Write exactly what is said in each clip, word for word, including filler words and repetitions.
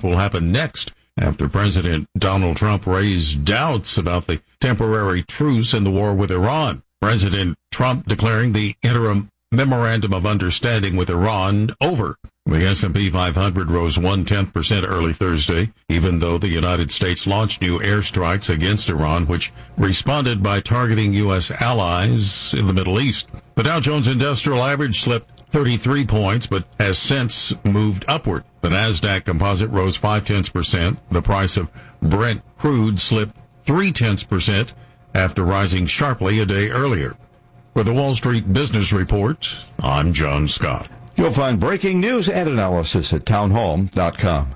what will happen next after President Donald Trump raised doubts about the temporary truce in the war with Iran. President Trump declaring the interim memorandum of understanding with Iran over. The S and P five hundred rose one-tenth percent early Thursday, even though the United States launched new airstrikes against Iran, which responded by targeting U S allies in the Middle East. The Dow Jones Industrial Average slipped thirty-three points, but has since moved upward. The Nasdaq Composite rose five-tenths percent. The price of Brent crude slipped three-tenths percent after rising sharply a day earlier. For the Wall Street Business Report, I'm John Scott. You'll find breaking news and analysis at townhall dot com.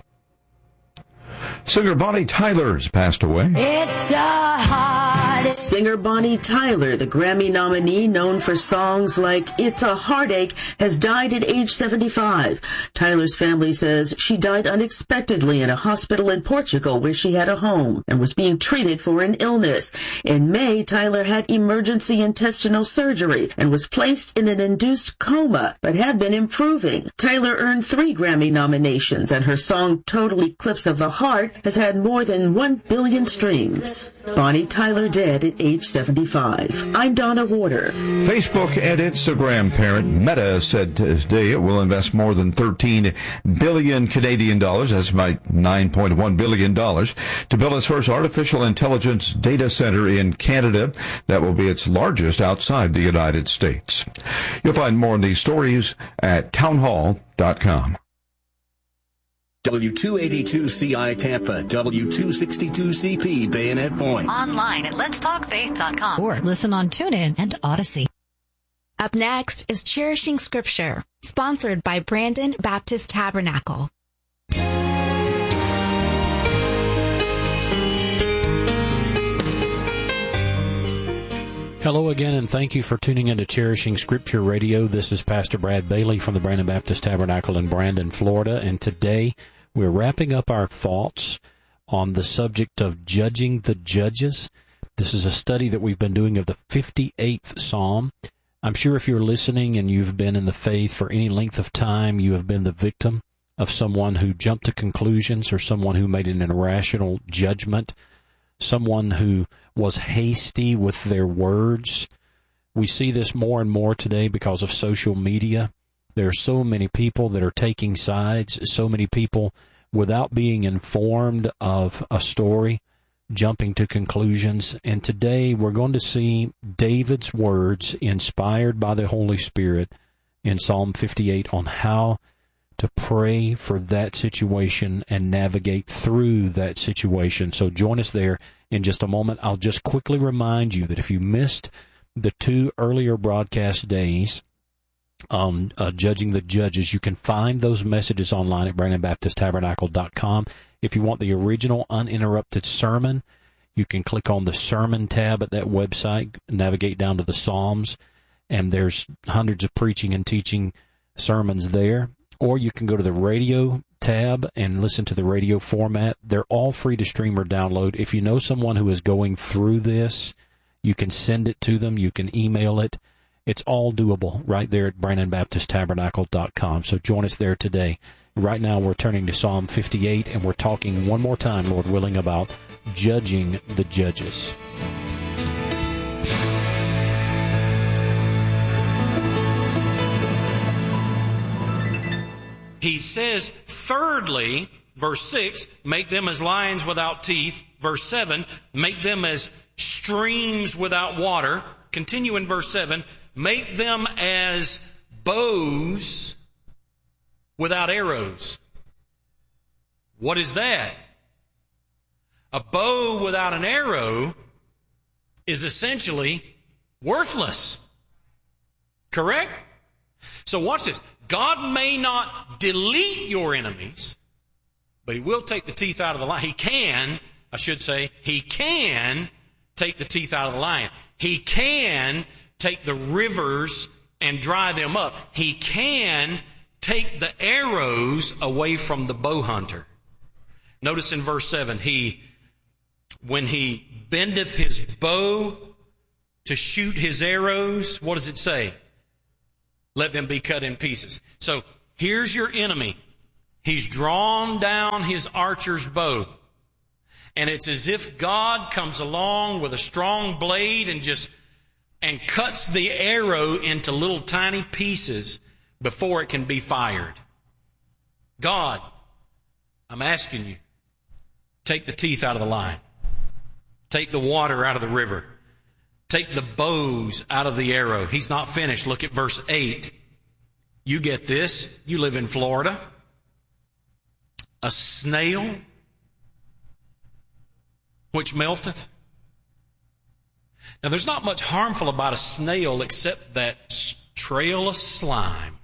Singer Bonnie Tyler's passed away. It's a hard... Singer Bonnie Tyler, the Grammy nominee known for songs like It's a Heartache, has died at age seventy-five. Tyler's family says she died unexpectedly in a hospital in Portugal where she had a home and was being treated for an illness. In May, Tyler had emergency intestinal surgery and was placed in an induced coma, but had been improving. Tyler earned three Grammy nominations, and her song Total Eclipse of the Heart has had more than one billion streams. Bonnie Tyler dead at age seventy-five. I'm Donna Warder. Facebook and Instagram parent Meta said today it will invest more than thirteen billion Canadian dollars, that's about nine point one billion dollars, to build its first artificial intelligence data center in Canada. That will be its largest outside the United States. You'll find more on these stories at townhall dot com. W two eighty-two C I Tampa, W two sixty-two C P Bayonet Point. Online at lets talk faith dot com or listen on TuneIn and Odyssey. Up next is Cherishing Scripture, sponsored by Brandon Baptist Tabernacle. Hello again, and thank you for tuning into Cherishing Scripture Radio. This is Pastor Brad Bailey from the Brandon Baptist Tabernacle in Brandon, Florida, and today we're wrapping up our thoughts on the subject of judging the judges. This is a study that we've been doing of the fifty-eighth Psalm. I'm sure if you're listening and you've been in the faith for any length of time, you have been the victim of someone who jumped to conclusions or someone who made an irrational judgment, someone who was hasty with their words. We see this more and more today because of social media. There are so many people that are taking sides, so many people without being informed of a story, jumping to conclusions. And today we're going to see David's words inspired by the Holy Spirit in Psalm fifty-eight on how to pray for that situation and navigate through that situation. So join us there in just a moment. I'll just quickly remind you that if you missed the two earlier broadcast days on uh, Judging the Judges, you can find those messages online at brandon baptist tabernacle dot com. If you want the original uninterrupted sermon, you can click on the Sermon tab at that website, navigate down to the Psalms, and there's hundreds of preaching and teaching sermons there. Or you can go to the radio tab and listen to the radio format. They're all free to stream or download. If you know someone who is going through this, you can send it to them. You can email it. It's all doable right there at brandon baptist tabernacle dot com. So join us there today. Right now we're turning to Psalm fifty-eight, and we're talking one more time, Lord willing, about judging the judges. He says, thirdly, verse six, make them as lions without teeth. Verse seven, make them as streams without water. Continue in verse seven, make them as bows without arrows. What is that? A bow without an arrow is essentially worthless. Correct? So watch this. God may not delete your enemies, but He will take the teeth out of the lion. He can, I should say, He can take the teeth out of the lion. He can take the rivers and dry them up. He can take the arrows away from the bow hunter. Notice in verse seven, He, when He bendeth His bow to shoot His arrows, what does it say? Let them be cut in pieces. So here's your enemy. He's drawn down his archer's bow. And it's as if God comes along with a strong blade and just and cuts the arrow into little tiny pieces before it can be fired. God, I'm asking you, take the teeth out of the line. Take the water out of the river. Take the bows out of the arrow. He's not finished. Look at verse eight. You get this. You live in Florida. A snail which melteth. Now, there's not much harmful about a snail except that trail of slime.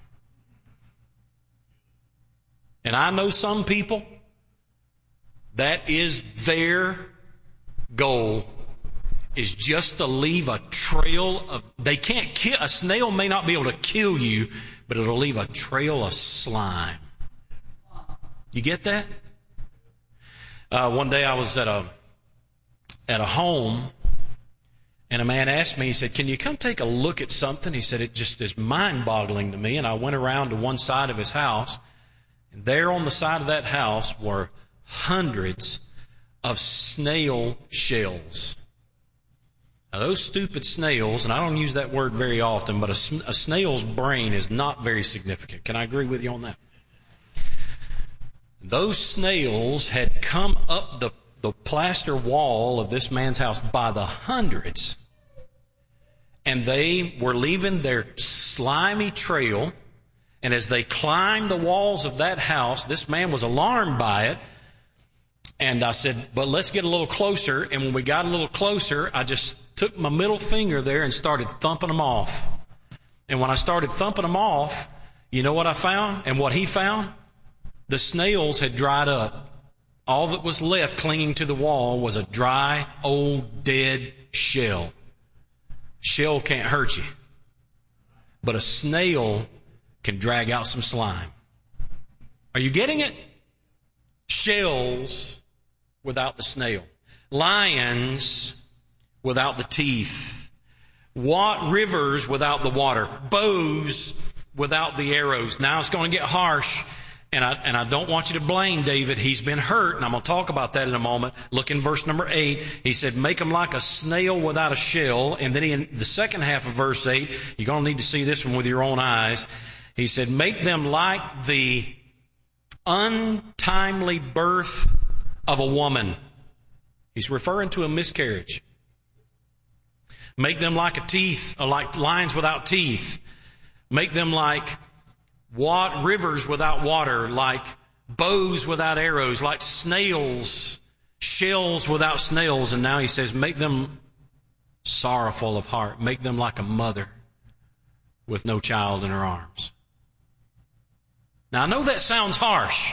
And I know some people, that is their goal, is just to leave a trail of, they can't kill, a snail may not be able to kill you, but it'll leave a trail of slime. You get that? Uh, one day I was at a, at a home, and a man asked me, he said, can you come take a look at something? He said, it just is mind-boggling to me. And I went around to one side of his house, and there on the side of that house were hundreds of snail shells. Now, those stupid snails, and I don't use that word very often, but a, a snail's brain is not very significant. Can I agree with you on that? Those snails had come up the the plaster wall of this man's house by the hundreds. And they were leaving their slimy trail. And as they climbed the walls of that house, this man was alarmed by it. And I said, but let's get a little closer. And when we got a little closer, I just took my middle finger there and started thumping them off. And when I started thumping them off, you know what I found? And what he found? The snails had dried up. All that was left clinging to the wall was a dry, old, dead shell. Shell can't hurt you. But a snail can drag out some slime. Are you getting it? Shells without the snail. Lions without the teeth. What rivers without the water. Bows without the arrows. Now it's going to get harsh. And I, and I don't want you to blame David. He's been hurt, and I'm going to talk about that in a moment. Look in verse number eight. He said, make them like a snail without a shell. And then he, in the second half of verse eight, you're going to need to see this one with your own eyes. He said, make them like the untimely birth of a woman. He's referring to a miscarriage. Make them like a teeth, or like lions without teeth. Make them like What rivers without water, like bows without arrows, like snails, shells without snails. And now he says, make them sorrowful of heart. Make them like a mother with no child in her arms. Now, I know that sounds harsh.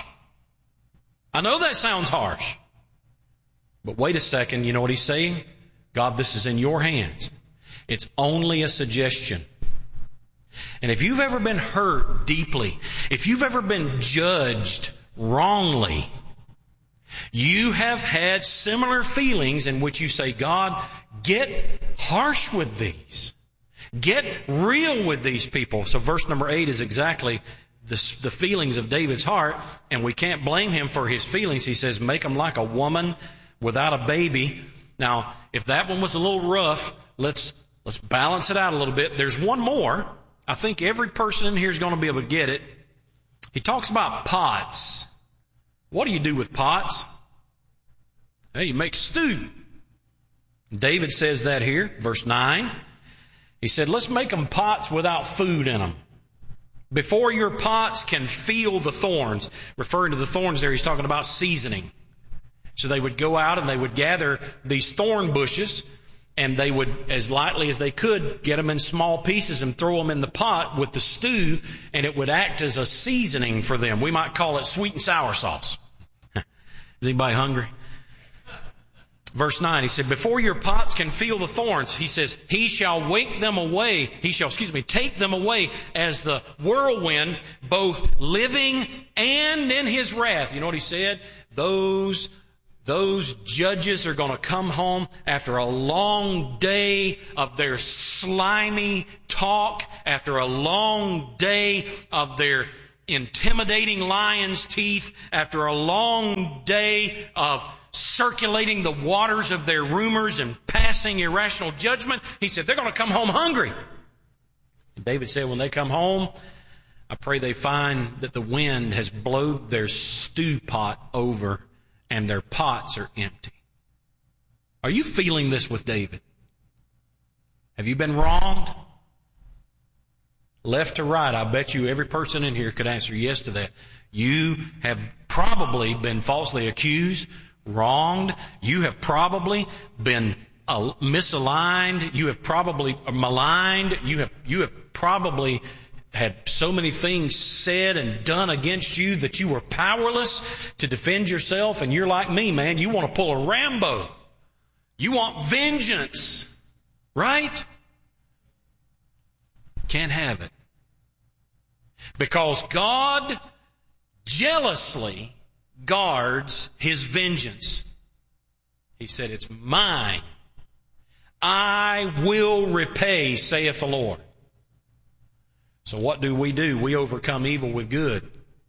I know that sounds harsh. But wait a second, you know what he's saying? God, this is in your hands. It's only a suggestion. And if you've ever been hurt deeply, if you've ever been judged wrongly, you have had similar feelings in which you say, God, get harsh with these. Get real with these people. So verse number eight is exactly the, the feelings of David's heart, and we can't blame him for his feelings. He says, make them like a woman without a baby. Now, if that one was a little rough, let's let's balance it out a little bit. There's one more. I think every person in here is going to be able to get it. He talks about pots. What do you do with pots? Hey, you make stew. David says that here, verse nine. He said, let's make them pots without food in them. Before your pots can feel the thorns. Referring to the thorns there, he's talking about seasoning. So they would go out and they would gather these thorn bushes, and they would, as lightly as they could, get them in small pieces and throw them in the pot with the stew, and it would act as a seasoning for them. We might call it sweet and sour sauce. Is anybody hungry? Verse nine, he said, before your pots can feel the thorns, he says, he shall wake them away, he shall, excuse me, take them away as the whirlwind, both living and in his wrath. You know what he said? Those Those judges are going to come home after a long day of their slimy talk, after a long day of their intimidating lion's teeth, after a long day of circulating the waters of their rumors and passing irrational judgment, he said, they're going to come home hungry. And David said, when they come home, I pray they find that the wind has blown their stew pot over and their pots are empty. Are you feeling this with David? Have you been wronged? Left to right, I bet you every person in here could answer yes to that. You have probably been falsely accused, wronged. You have probably been uh, misaligned. You have probably maligned. You have, you have probably had so many things said and done against you that you were powerless to defend yourself. And you're like me, man. You want to pull a Rambo. You want vengeance, right? Can't have it. Because God jealously guards His vengeance. He said, it's mine. I will repay, saith the Lord. So what do we do? We overcome evil with good.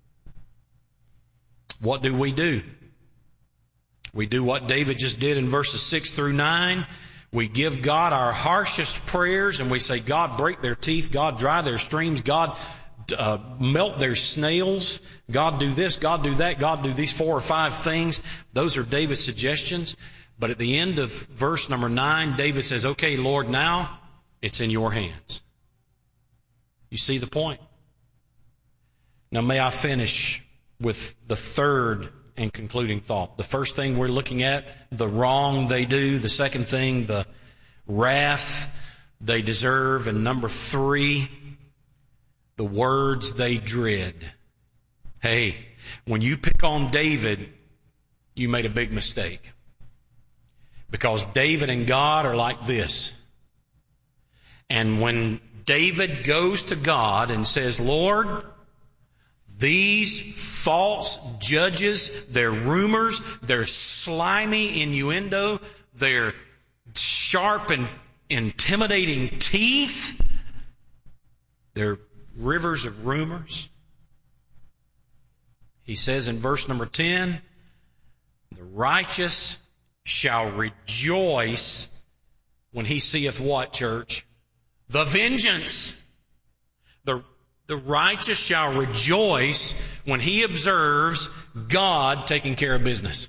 What do we do? We do what David just did in verses six through nine. We give God our harshest prayers and we say, God, break their teeth. God, dry their streams. God, uh, melt their snails. God, do this. God, do that. God, do these four or five things. Those are David's suggestions. But at the end of verse number nine, David says, okay, Lord, now it's in your hands. You see the point? Now may I finish with the third and concluding thought. The first thing we're looking at, the wrong they do. The second thing, the wrath they deserve. And number three, the words they dread. Hey, when you pick on David, you made a big mistake. Because David and God are like this. And when David goes to God and says, Lord, these false judges, their rumors, their slimy innuendo, their sharp and intimidating teeth, their rivers of rumors. He says in verse number ten, the righteous shall rejoice when he seeth what, church? The vengeance. The, the righteous shall rejoice when he observes God taking care of business.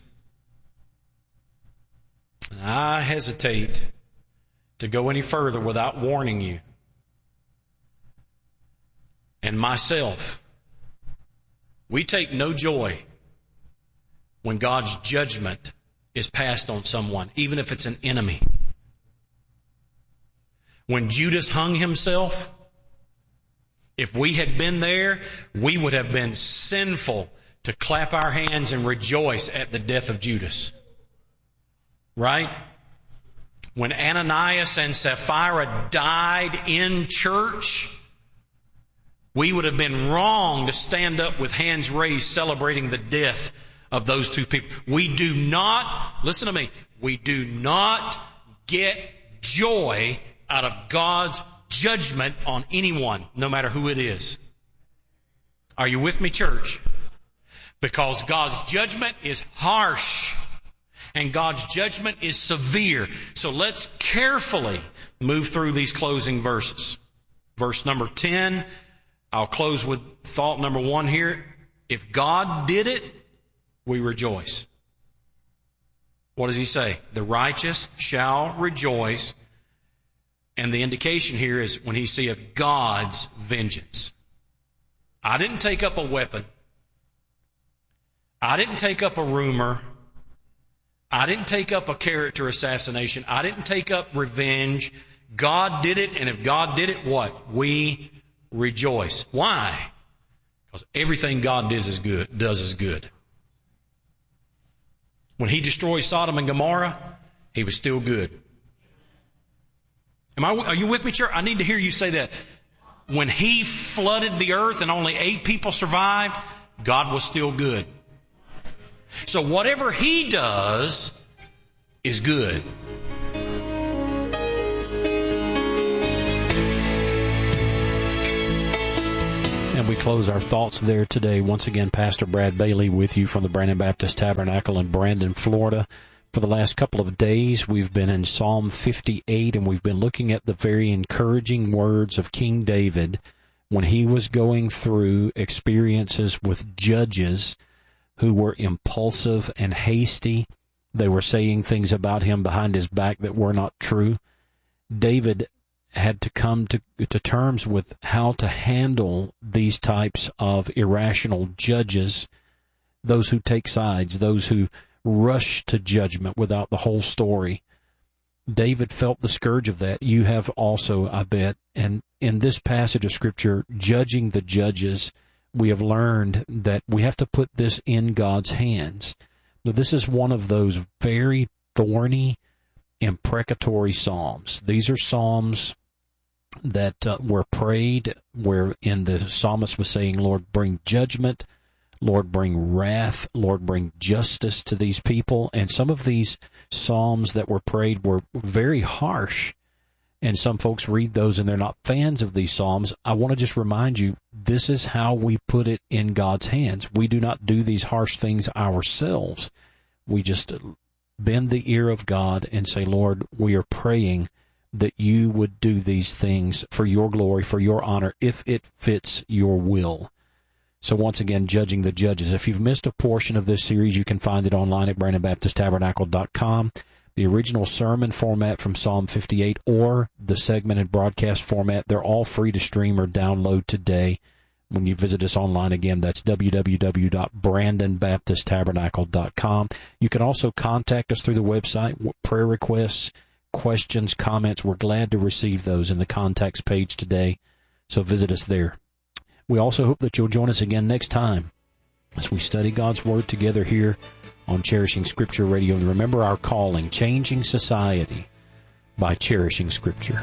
I hesitate to go any further without warning you and myself. We take no joy when God's judgment is passed on someone, even if it's an enemy. When Judas hung himself, if we had been there, we would have been sinful to clap our hands and rejoice at the death of Judas. Right? When Ananias and Sapphira died in church, we would have been wrong to stand up with hands raised celebrating the death of those two people. We do not, listen to me, we do not get joy out of God's judgment on anyone, no matter who it is. Are you with me, church? Because God's judgment is harsh and God's judgment is severe. So let's carefully move through these closing verses. Verse number ten, I'll close with thought number one here. If God did it, we rejoice. What does he say? The righteous shall rejoice. And the indication here is when he seeth God's vengeance. I didn't take up a weapon. I didn't take up a rumor. I didn't take up a character assassination. I didn't take up revenge. God did it, and if God did it, what? We rejoice. Why? Because everything God does is good, does is good. When he destroyed Sodom and Gomorrah, he was still good. Am I, are you with me, church? I need to hear you say that. When he flooded the earth and only eight people survived, God was still good. So whatever he does is good. And And we close our thoughts there today. Once again, Pastor Brad Bailey with you from the Brandon Baptist Tabernacle in Brandon, Florida. For the last couple of days, we've been in Psalm fifty-eight, and we've been looking at the very encouraging words of King David when he was going through experiences with judges who were impulsive and hasty. They were saying things about him behind his back that were not true. David had to come to, to terms with how to handle these types of irrational judges, those who take sides, those who rush to judgment without the whole story. David felt the scourge of that. You have also, I bet. And in this passage of Scripture, judging the judges, we have learned that we have to put this in God's hands. Now, this is one of those very thorny, imprecatory psalms. These are psalms that uh, were prayed wherein the psalmist was saying, Lord, bring judgment, Lord, bring wrath, Lord, bring justice to these people. And some of these psalms that were prayed were very harsh, and some folks read those and they're not fans of these psalms. I want to just remind you, this is how we put it in God's hands. We do not do these harsh things ourselves. We just bend the ear of God and say, Lord, we are praying that you would do these things for your glory, for your honor, if it fits your will. So once again, judging the judges. If you've missed a portion of this series, you can find it online at brandon baptist tabernacle dot com. The original sermon format from Psalm fifty-eight or the segmented broadcast format, they're all free to stream or download today. When you visit us online again, that's w w w dot brandon baptist tabernacle dot com. You can also contact us through the website, prayer requests, questions, comments. We're glad to receive those in the contacts page today, so visit us there. We also hope that you'll join us again next time as we study God's Word together here on Cherishing Scripture Radio. And remember our calling, changing society by cherishing Scripture.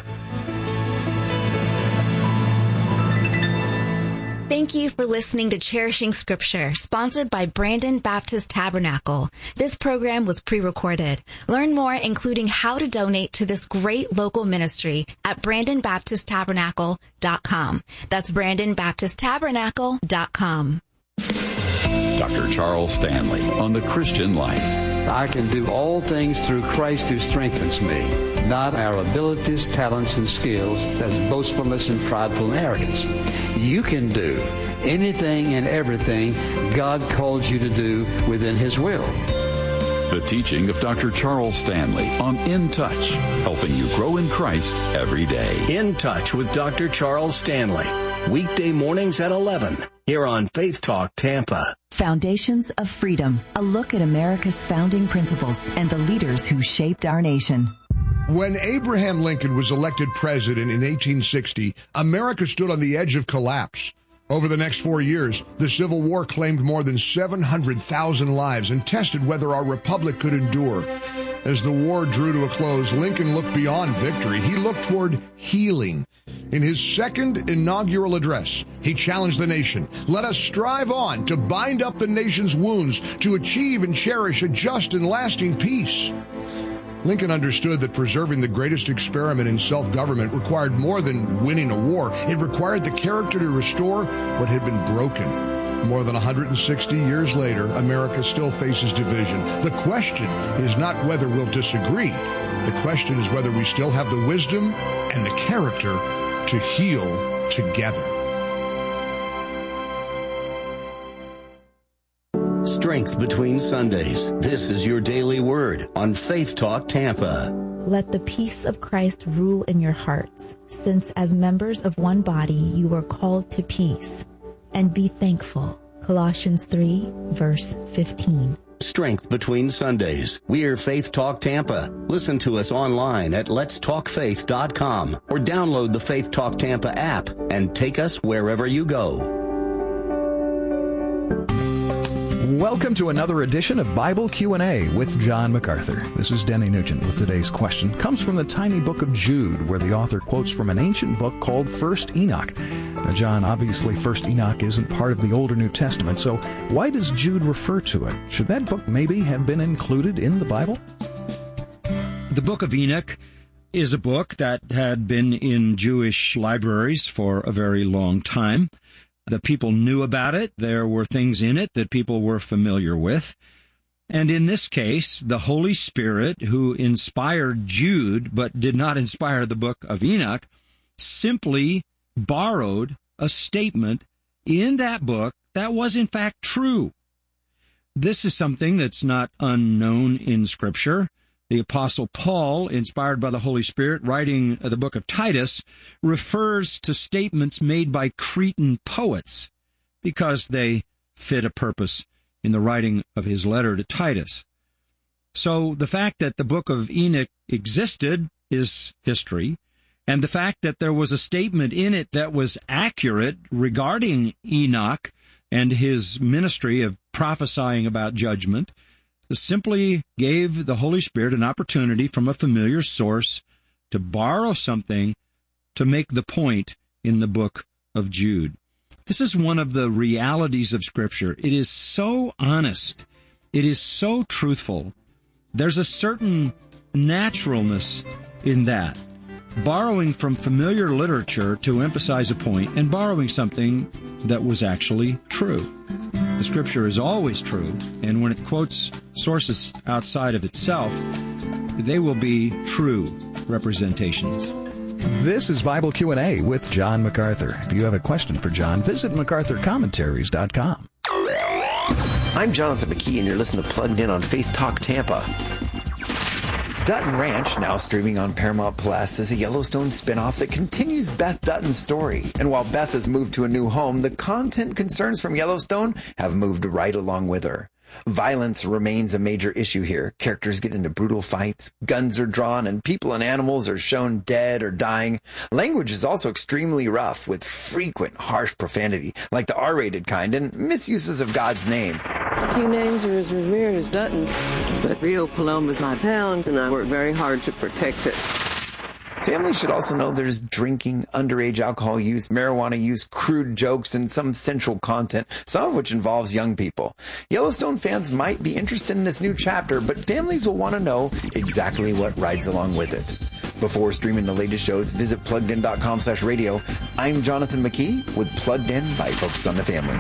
Thank you for listening to Cherishing Scripture, sponsored by Brandon Baptist Tabernacle. This program was pre-recorded. Learn more, including how to donate to this great local ministry, at brandon baptist tabernacle dot com. That's brandon baptist tabernacle dot com. Doctor Charles Stanley on the Christian Life. I can do all things through Christ who strengthens me, not our abilities, talents, and skills. That's boastfulness and prideful arrogance. You can do anything and everything God calls you to do within His will. The teaching of Doctor Charles Stanley on In Touch, helping you grow in Christ every day. In Touch with Doctor Charles Stanley, weekday mornings at eleven, here on Faith Talk Tampa. Foundations of Freedom, a look at America's founding principles and the leaders who shaped our nation. When Abraham Lincoln was elected president in eighteen sixty, America stood on the edge of collapse. Over the next four years, the Civil War claimed more than seven hundred thousand lives and tested whether our republic could endure. As the war drew to a close, Lincoln looked beyond victory. He looked toward healing. In his second inaugural address, he challenged the nation, "Let us strive on to bind up the nation's wounds, to achieve and cherish a just and lasting peace." Lincoln understood that preserving the greatest experiment in self-government required more than winning a war. It required the character to restore what had been broken. More than one hundred sixty years later, America still faces division. The question is not whether we'll disagree. The question is whether we still have the wisdom and the character to heal together. Strength between Sundays. This is your daily word on Faith Talk Tampa. Let the peace of Christ rule in your hearts, since as members of one body you were called to peace, and be thankful. Colossians three, verse fifteen. Strength between Sundays. We're Faith Talk Tampa. Listen to us online at lets talk faith dot com or download the Faith Talk Tampa app and take us wherever you go. Welcome to another edition of Bible Q and A with John MacArthur. This is Denny Nugent with today's question. It comes from the tiny book of Jude, where the author quotes from an ancient book called First Enoch. Now, John, obviously First Enoch isn't part of the older New Testament, so why does Jude refer to it? Should that book maybe have been included in the Bible? The Book of Enoch is a book that had been in Jewish libraries for a very long time. The people knew about it. There were things in it that people were familiar with. And in this case, the Holy Spirit, who inspired Jude but did not inspire the book of Enoch, simply borrowed a statement in that book that was in fact true. This is something that's not unknown in Scripture. The Apostle Paul, inspired by the Holy Spirit, writing the book of Titus, refers to statements made by Cretan poets because they fit a purpose in the writing of his letter to Titus. So the fact that the book of Enoch existed is history, and the fact that there was a statement in it that was accurate regarding Enoch and his ministry of prophesying about judgment simply gave the Holy Spirit an opportunity from a familiar source to borrow something to make the point in the book of Jude. This is one of the realities of Scripture. It is so honest. It is so truthful. There's a certain naturalness in that. Borrowing from familiar literature to emphasize a point and borrowing something that was actually true. The Scripture is always true, and when it quotes sources outside of itself, they will be true representations. This is Bible Q and A with John MacArthur. If you have a question for John, visit macarthur commentaries dot com. I'm Jonathan McKee, and you're listening to Plugged In on Faith Talk Tampa. Dutton Ranch, now streaming on Paramount Plus, is a Yellowstone spinoff that continues Beth Dutton's story. And while Beth has moved to a new home, the content concerns from Yellowstone have moved right along with her. Violence remains a major issue here. Characters get into brutal fights, guns are drawn, and people and animals are shown dead or dying. Language is also extremely rough, with frequent harsh profanity, like the R-rated kind, and misuses of God's name. Few names are as revered as Dutton, but Rio Paloma is my town, and I work very hard to protect it. Families should also know there's drinking, underage alcohol use, marijuana use, crude jokes, and some sensual content, some of which involves young people. Yellowstone fans might be interested in this new chapter, but families will want to know exactly what rides along with it. Before streaming the latest shows, visit plugged in dot com slash radio. I'm Jonathan McKee with Plugged In by Focus on the Family.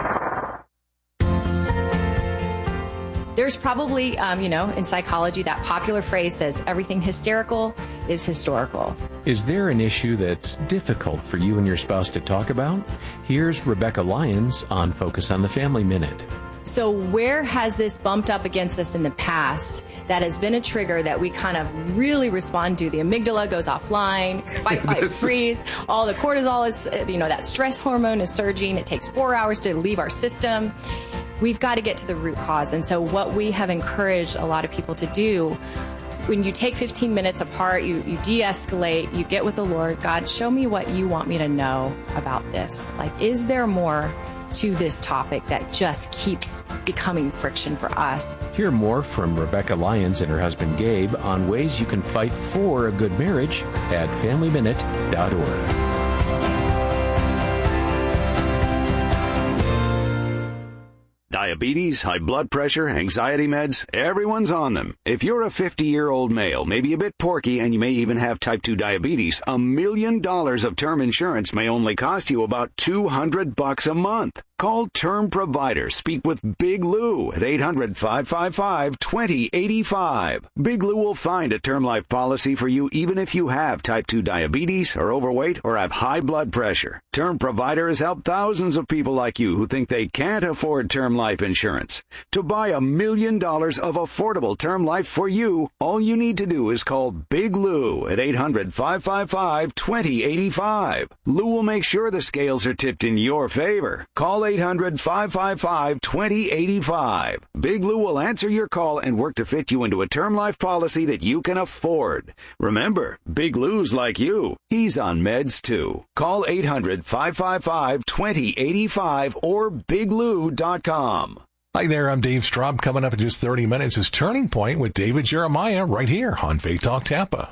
There's probably, um, you know, in psychology, that popular phrase says everything hysterical is historical. Is there an issue that's difficult for you and your spouse to talk about? Here's Rebecca Lyons on Focus on the Family Minute. So where has this bumped up against us in the past that has been a trigger that we kind of really respond to? The amygdala goes offline, fight, fight, freeze. All the cortisol is, you know, that stress hormone is surging. It takes four hours to leave our system. We've got to get to the root cause. And so what we have encouraged a lot of people to do, when you take fifteen minutes apart, you, you de-escalate, you get with the Lord. God, show me what you want me to know about this. Like, is there more to this topic that just keeps becoming friction for us? Hear more from Rebecca Lyons and her husband Gabe on ways you can fight for a good marriage at family minute dot org. Diabetes, high blood pressure, anxiety meds, everyone's on them. If you're a fifty-year-old male, maybe a bit porky, and you may even have type two diabetes, a million dollars of term insurance may only cost you about two hundred bucks a month. Call Term Provider. Speak with Big Lou at eight hundred, five five five, two zero eight five. Big Lou will find a term life policy for you even if you have type two diabetes, are overweight, or have high blood pressure. Term Provider has helped thousands of people like you who think they can't afford term life insurance. To buy a million dollars of affordable term life for you, all you need to do is call Big Lou at eight hundred, five five five, two zero eight five. Lou will make sure the scales are tipped in your favor. Call eight hundred, five five five, two zero eight five. Big Lou will answer your call and work to fit you into a term life policy that you can afford. Remember, Big Lou's like you. He's on meds too. Call eight hundred, five five five, two zero eight five or big lou dot com. Hi there, I'm Dave Straub. Coming up in just thirty minutes is Turning Point with David Jeremiah right here on Faith Talk Tampa.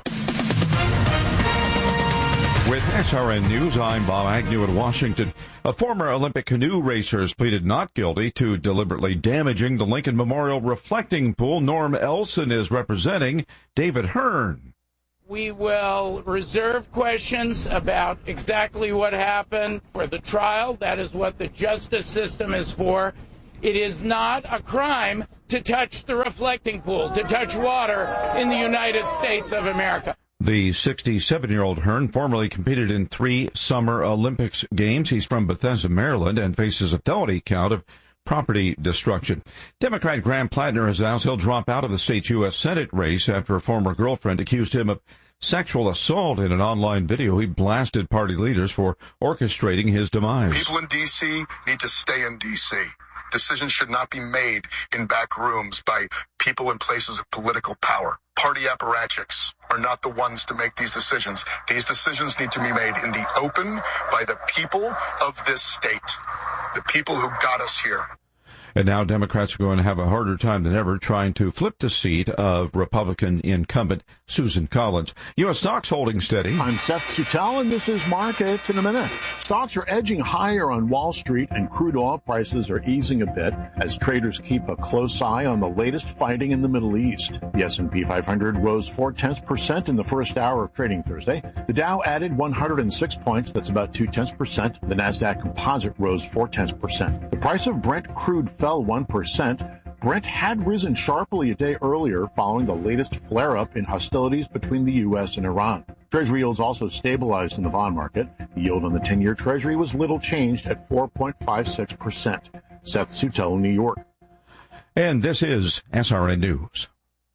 With S R N News, I'm Bob Agnew in Washington. A former Olympic canoe racer has pleaded not guilty to deliberately damaging the Lincoln Memorial reflecting pool. Norm Elson is representing David Hearn. We will reserve questions about exactly what happened for the trial. That is what the justice system is for. It is not a crime to touch the reflecting pool, to touch water in the United States of America. The sixty-seven-year-old Hearn formerly competed in three Summer Olympics Games. He's from Bethesda, Maryland, and faces a felony count of property destruction. Democrat Graham Plattner has announced he'll drop out of the state's U S Senate race after a former girlfriend accused him of sexual assault in an online video. He blasted party leaders for orchestrating his demise. People in D C need to stay in D C. Decisions should not be made in back rooms by people in places of political power. Party apparatchiks are not the ones to make these decisions. These decisions need to be made in the open by the people of this state, the people who got us here. And now Democrats are going to have a harder time than ever trying to flip the seat of Republican incumbent Susan Collins. U S stocks holding steady. I'm Seth Sutell, and this is Markets in a Minute. Stocks are edging higher on Wall Street, and crude oil prices are easing a bit as traders keep a close eye on the latest fighting in the Middle East. The S and P five hundred rose four-tenths percent in the first hour of trading Thursday. The Dow added one hundred six points. That's about two-tenths percent. The NASDAQ Composite rose four-tenths percent. The price of Brent crude fell one percent. Brent had risen sharply a day earlier following the latest flare-up in hostilities between the U S and Iran. Treasury yields also stabilized in the bond market. The yield on the ten-year Treasury was little changed at four point five six percent. Seth Sutell, New York. And this is S R N News.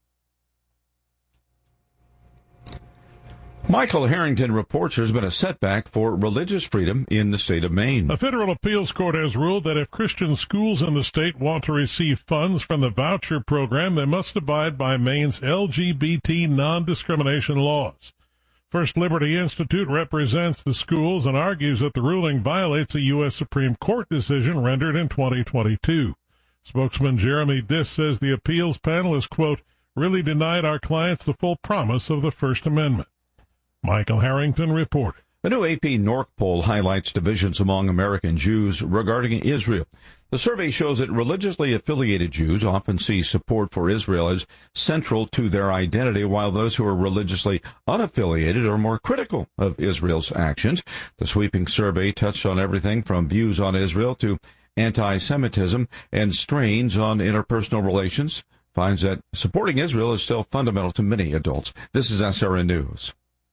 Michael Harrington reports there's been a setback for religious freedom in the state of Maine. A federal appeals court has ruled that if Christian schools in the state want to receive funds from the voucher program, they must abide by Maine's L G B T non-discrimination laws. First Liberty Institute represents the schools and argues that the ruling violates a U S Supreme Court decision rendered in twenty twenty-two. Spokesman Jeremy Diss says the appeals panel has, quote, really denied our clients the full promise of the First Amendment. Michael Harrington reported. The new A P North poll highlights divisions among American Jews regarding Israel. The survey shows that religiously affiliated Jews often see support for Israel as central to their identity, while those who are religiously unaffiliated are more critical of Israel's actions. The sweeping survey touched on everything from views on Israel to anti-Semitism and strains on interpersonal relations. Finds that supporting Israel is still fundamental to many adults. This is S R N News.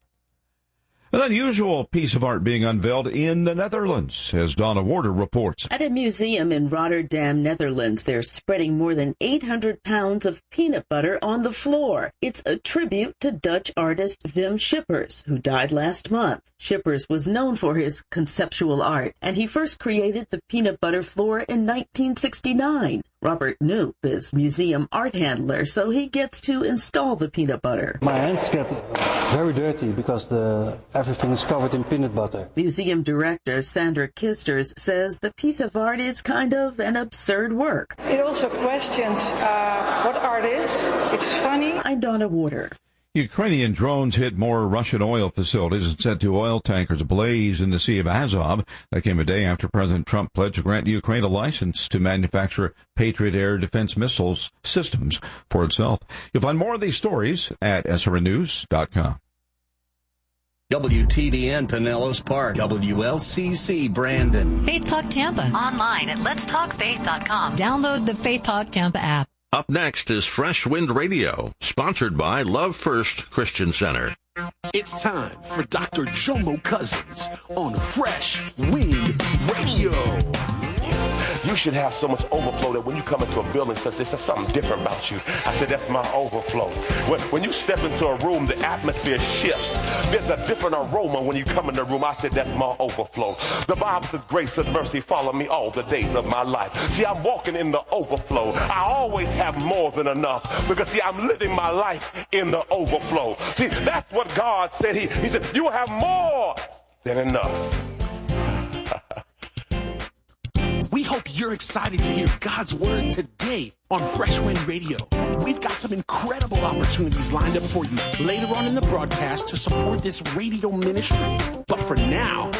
An unusual piece of art being unveiled in the Netherlands, as Donna Warder reports. At a museum in Rotterdam, Netherlands, they're spreading more than eight hundred pounds of peanut butter on the floor. It's a tribute to Dutch artist Wim Schippers, who died last month. Schippers was known for his conceptual art, and he first created the peanut butter floor in nineteen sixty-nine. Robert Knoop is museum art handler, so he gets to install the peanut butter. My hands get very dirty because the everything is covered in peanut butter. Museum director Sandra Kisters says the piece of art is kind of an absurd work. It also questions uh, what art is. It's funny. I'm Donna Warder. Ukrainian drones hit more Russian oil facilities and set two oil tankers ablaze in the Sea of Azov. That came a day after President Trump pledged to grant Ukraine a license to manufacture Patriot air defense missiles systems for itself. You'll find more of these stories at S R N news dot com. W T B N Pinellas Park, W L C C Brandon. Faith Talk Tampa. Online at lets talk faith dot com. Download the Faith Talk Tampa app. Up next is Fresh Wind Radio, sponsored by Love First Christian Center. It's time for Doctor Jomo Cousins on Fresh Wind Radio. You should have so much overflow that when you come into a building such this, there's something different about you. I said, that's my overflow. When, when you step into a room, the atmosphere shifts. There's a different aroma when you come in the room. I said, that's my overflow. The Bible says, grace and mercy follow me all the days of my life. See, I'm walking in the overflow. I always have more than enough because, see, I'm living my life in the overflow. See, that's what God said. He, he said, you will have more than enough. We hope you're excited to hear God's Word today on Fresh Wind Radio. We've got some incredible opportunities lined up for you later on in the broadcast to support this radio ministry. But for now,